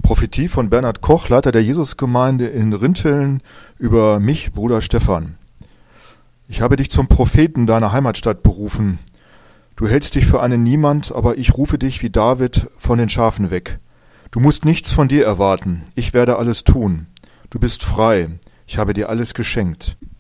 Prophetie von Bernhard Koch, Leiter der Jesusgemeinde in Rinteln, über mich, Bruder Stefan. Ich habe dich zum Propheten deiner Heimatstadt berufen. Du hältst dich für einen Niemand, aber ich rufe dich wie David von den Schafen weg. Du musst nichts von dir erwarten, ich werde alles tun. Du bist frei, ich habe dir alles geschenkt.